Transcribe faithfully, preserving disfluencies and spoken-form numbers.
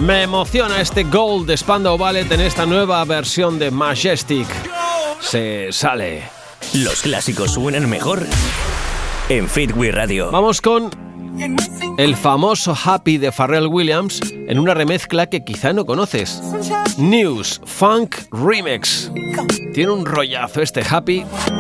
Me emociona este Gold de Spandau Ballet en esta nueva versión de Majestic. Se sale. Los clásicos suenan mejor en Fit We Radio. Vamos con el famoso Happy de Pharrell Williams en una remezcla que quizá no conoces. News Funk Remix. Tiene un rollazo este Happy.